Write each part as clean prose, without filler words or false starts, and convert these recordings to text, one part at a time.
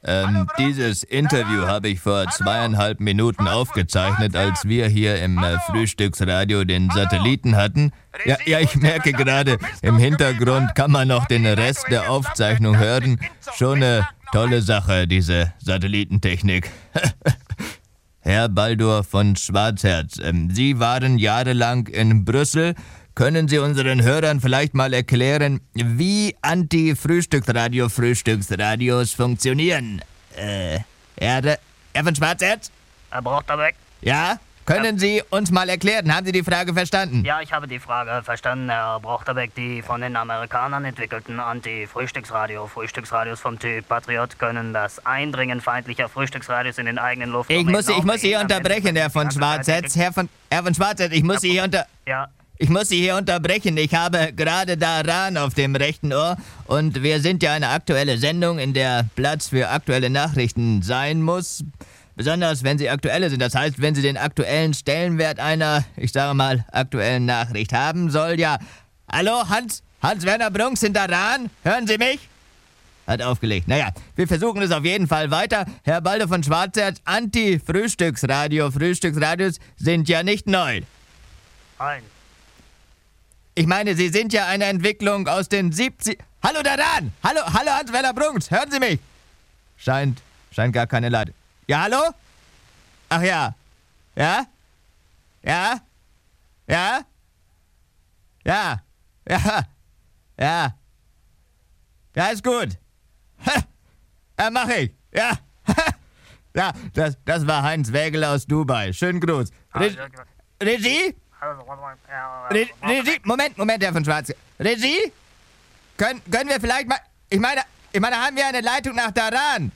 Dieses Interview habe ich vor 2,5 Minuten aufgezeichnet, als wir hier im Frühstücksradio den Satelliten hatten. Ja, ich merke gerade, im Hintergrund kann man noch den Rest der Aufzeichnung hören. Schon eine tolle Sache, diese Satellitentechnik. Herr Baldur von Schwarzherz, Sie waren jahrelang in Brüssel. Können Sie unseren Hörern vielleicht mal erklären, wie Anti-Frühstücksradios funktionieren? Herr von Schwarzherz? Herr Brochterbeck? Ja? Können Sie uns mal erklären? Haben Sie die Frage verstanden? Ja, ich habe die Frage verstanden, Herr Brochterbeck. Die von den Amerikanern entwickelten Frühstücksradios vom Typ Patriot können das Eindringen feindlicher Frühstücksradios in den eigenen Luftraum... Ich muss Sie hier unterbrechen, Herr von Schwarzherz. Herr von Schwarzherz, ich muss Sie hier Ich muss Sie hier unterbrechen. Ich habe gerade Daran auf dem rechten Ohr und wir sind ja eine aktuelle Sendung, in der Platz für aktuelle Nachrichten sein muss. Besonders, wenn sie aktuelle sind. Das heißt, wenn sie den aktuellen Stellenwert einer, ich sage mal, aktuellen Nachricht haben soll. Ja, hallo, Hans-Werner Brunks in Daran? Hören Sie mich? Hat aufgelegt. Naja, wir versuchen es auf jeden Fall weiter. Herr Baldur von Schwarzherz, Frühstücksradios sind ja nicht neu. Nein. Ich meine, Sie sind ja eine Entwicklung aus den 70... Hallo Daran! Hallo Hans-Werner Brunks, hören Sie mich? Scheint gar keine Leitung. Ja, hallo? Ach ja. Ja? Ja? Ja? Ja? Ja? Ja? Ja, ist gut. Ja, mach ich. Ja. Ja, das war Heinz Wägel aus Dubai. Schönen Gruß. Regie? Regie? Moment, Herr von Schwarz. Regie? Können wir vielleicht mal... Ich meine, haben wir eine Leitung nach Daran?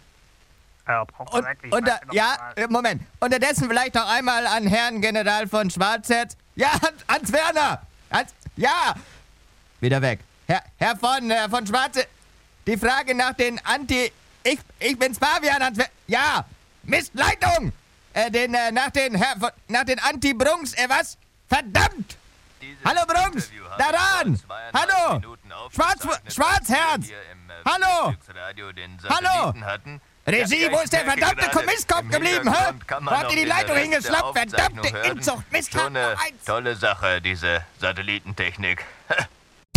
Moment. Unterdessen vielleicht noch einmal an Herrn General von Schwarzherz. Ja, Hans Werner! Ja! Wieder weg. Herr von Schwarzherz. Die Frage nach den Ich bin's Fabian, Hans Werner. Ja! Mist, Leitung! Nach den Anti-Brunks, was? Verdammt! Hallo Brunks! Daran! Hallo! Schwarzherz! Hallo! Hallo! Regie, wo ist der verdammte Kommisskopf geblieben, hä? Wo habt ihr die Leitung hingeschlappt? Verdammte Inzucht, Mist! Schon eine tolle Sache, diese Satellitentechnik.